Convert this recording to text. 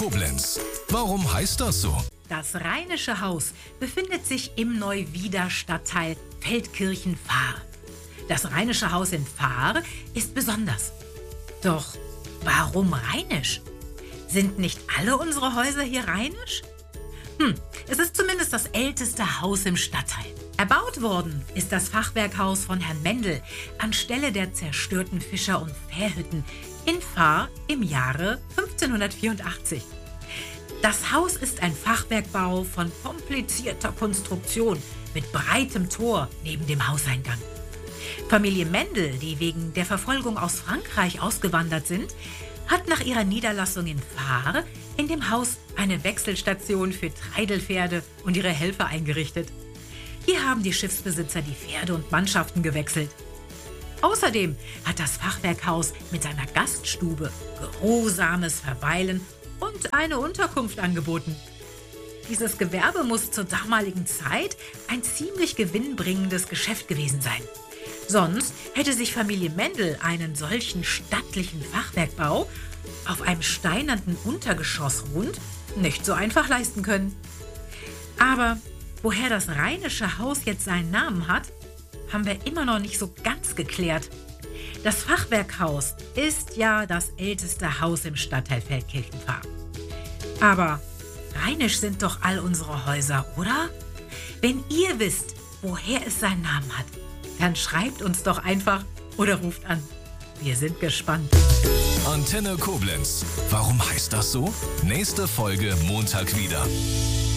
Koblenz. Warum heißt das so? Das Rheinische Haus befindet sich im Neuwieder Stadtteil Feldkirchen-Fahr. Das Rheinische Haus in Fahr ist besonders. Doch warum rheinisch? Sind nicht alle unsere Häuser hier rheinisch? Es ist zumindest das älteste Haus im Stadtteil. Erbaut worden ist das Fachwerkhaus von Herrn Mendel anstelle der zerstörten Fischer- und Fährhütten in Fahr im Jahre 1584. Das Haus ist ein Fachwerkbau von komplizierter Konstruktion mit breitem Tor neben dem Hauseingang. Familie Mendel, die wegen der Verfolgung aus Frankreich ausgewandert sind, hat nach ihrer Niederlassung in Fahr in dem Haus eine Wechselstation für Treidelpferde und ihre Helfer eingerichtet. Hier haben die Schiffsbesitzer die Pferde und Mannschaften gewechselt. Außerdem hat das Fachwerkhaus mit seiner Gaststube geruhsames Verweilen und eine Unterkunft angeboten. Dieses Gewerbe muss zur damaligen Zeit ein ziemlich gewinnbringendes Geschäft gewesen sein. Sonst hätte sich Familie Mendel einen solchen stattlichen Fachwerkbau auf einem steinernen Untergeschoss ruhend nicht so einfach leisten können. Aber woher das Rheinische Haus jetzt seinen Namen hat, haben wir immer noch nicht so ganz geklärt. Das Fachwerkhaus ist ja das älteste Haus im Stadtteil Feldkirchen-Fahr. Aber rheinisch sind doch all unsere Häuser, oder? Wenn ihr wisst, woher es seinen Namen hat, dann schreibt uns doch einfach oder ruft an. Wir sind gespannt. Antenne Koblenz. Warum heißt das so? Nächste Folge Montag wieder.